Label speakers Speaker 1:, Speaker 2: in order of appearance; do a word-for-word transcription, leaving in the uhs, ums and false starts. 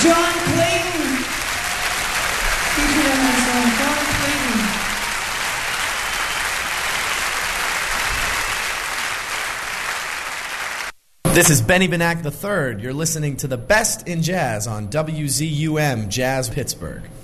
Speaker 1: John Clayton. Featured on that song, John Clayton.
Speaker 2: This is Benny Benack the third. You're listening to the best in jazz on W Z U M Jazz Pittsburgh.